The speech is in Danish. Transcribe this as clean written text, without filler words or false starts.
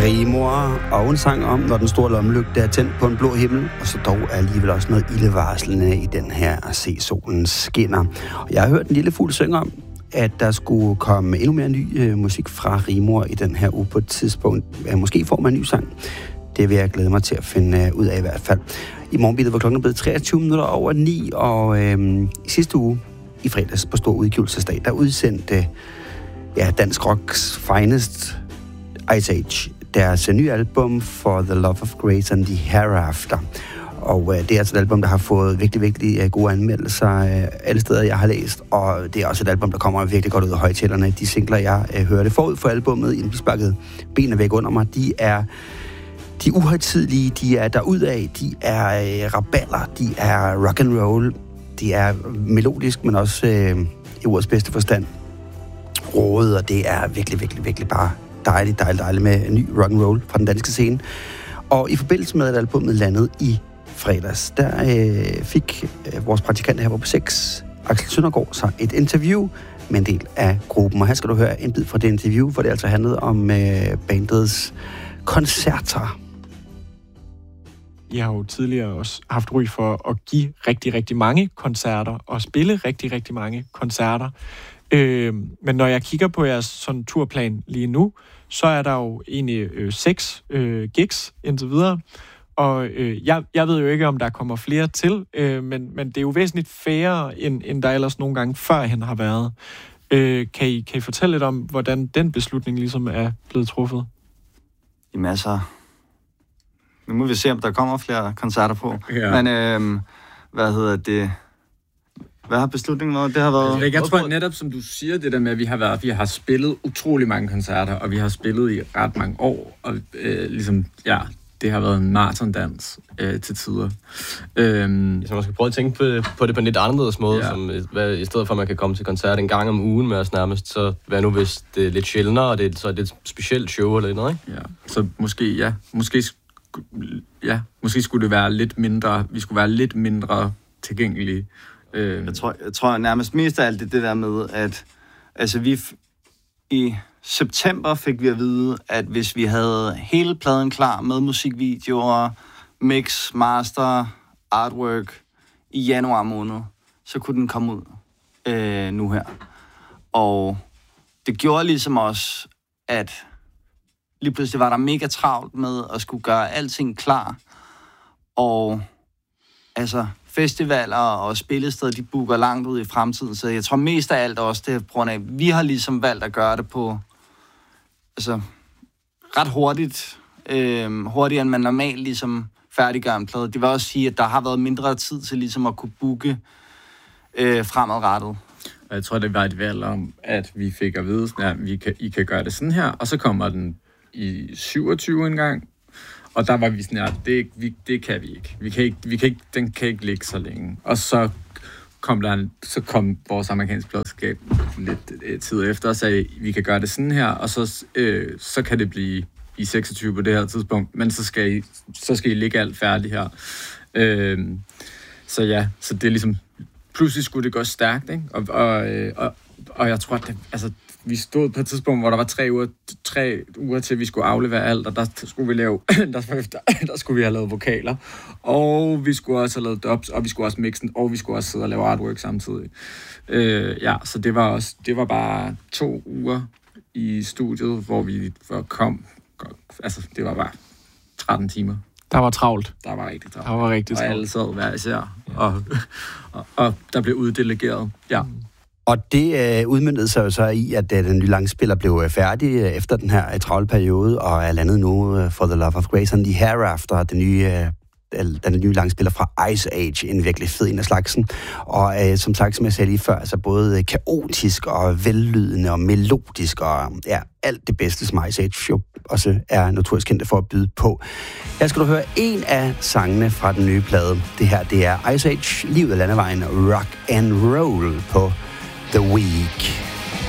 Rigmor, og en sang om, når den store lommelygte er tændt på en blå himmel, og så dog er alligevel også noget ildevarslende i den her at se solen skinner. Og jeg har hørt en lille fugl synge om, at der skulle komme endnu mere ny musik fra Rigmor i den her uge på et tidspunkt. Måske får man en ny sang. Det vil jeg glæde mig til at finde ud af i hvert fald. I morgenbilet var klokken blevet 23:09, og i sidste uge, i fredags på stor udgivelsesdag, der udsendte dansk rocks finest, Ice Age, deres nye album For the Love of Grace and the Hereafter. Og det er altså et album, der har fået virkelig, virkelig gode anmeldelser alle steder, jeg har læst. Og det er også et album, der kommer virkelig godt ud af højtalerne. De singler, jeg hørte forud for albummet, inden de sparkede benene væk under mig, de er uhøjtidelige, de er derudaf, de er raballer, de er rock and roll, de er melodisk, men også i ordets bedste forstand rådet, og det er virkelig, virkelig, virkelig bare dejligt med ny rock and roll fra den danske scene. Og i forbindelse med, at albumet landede i fredags, der fik vores praktikant her på 6, Axel Søndergaard, så et interview med en del af gruppen. Og her skal du høre en bid fra det interview, hvor det altså handlede om bandets koncerter. Jeg har jo tidligere også haft ry for at give rigtig, rigtig mange koncerter og spille rigtig, rigtig mange koncerter. Men når jeg kigger på jeres sådan turplan lige nu, så er der jo egentlig 6 gigs indtil videre. Og jeg ved jo ikke, om der kommer flere til, men det er jo væsentligt færre, end der ellers nogle gange førhen har været. Kan I fortælle lidt om, hvordan den beslutning ligesom er blevet truffet? Jamen altså, nu må vi se, om der kommer flere koncerter på. Ja. Men hvad har beslutningen været? Det har været... Jeg tror netop, som du siger, det der med, at vi har spillet utrolig mange koncerter, og vi har spillet i ret mange år, og det har været en maratondans til tider. Så man skal prøve at tænke på det på en lidt anderledes måde, som i stedet for, at man kan komme til koncert en gang om ugen med os nærmest, så hvad nu, hvis det er lidt sjældnere, og det er så et lidt specielt show eller noget, ikke? Ja, så måske skulle det være lidt mindre, vi skulle være lidt mindre tilgængelige. Jeg tror nærmest mest af alt det der med, at altså vi i september fik vi at vide, at hvis vi havde hele pladen klar med musikvideoer, mix, master, artwork i januar måned, så kunne den komme ud nu her. Og det gjorde ligesom også, at lige pludselig var der mega travlt med at skulle gøre alting klar. Og altså festivaler og spillesteder, de booker langt ud i fremtiden. Så jeg tror mest af alt også, det er på grund af, at vi har ligesom valgt at gøre det på ret hurtigt. Hurtigere end man normalt ligesom færdiggør en plade. Det vil også sige, at der har været mindre tid til ligesom at kunne booke fremadrettet. Jeg tror, det var et valg om, at vi fik at vide, at I kan gøre det sådan her, og så kommer den i 27 en gang. Og der var vi sådan her, det kan vi ikke. Den kan ikke ligge så længe. Og så kom vores amerikanske pladskab lidt tid efter og sagde, vi kan gøre det sådan her, og så kan det blive i 26 på det her tidspunkt, men så skal I ligge alt færdigt her. Så det er ligesom, pludselig skulle det gå stærkt, ikke? Og jeg tror, at vi stod på et tidspunkt, hvor der var 3 uger til, vi skulle aflevere alt, og der skulle vi lave, der skulle vi have lavet vokaler, og vi skulle også have lavet dubs, og vi skulle også mixe den, og vi skulle også sidde og lave artwork samtidig. Så det var bare 2 uger i studiet, hvor vi kom, altså det var bare 13 timer. Der var travlt. Der var rigtig travlt. Og alle sad hver især, og der blev uddelegeret. Ja. Og det udmyndtede sig jo så i, at den nye langspiller blev færdig efter den her travle periode, og er landet nu For the Love of Grace and the Hereafter, den nye langspiller fra Ice Age, en virkelig fed en af slagsen. Og som sagt, som jeg sagde lige før, altså både kaotisk og vellydende og melodisk, og alt det bedste, som Ice Age jo også er notorisk kendte for at byde på. Her skal du høre en af sangene fra den nye plade. Det her, det er Ice Age, Livet af Landevejen, Rock and Roll på The Week.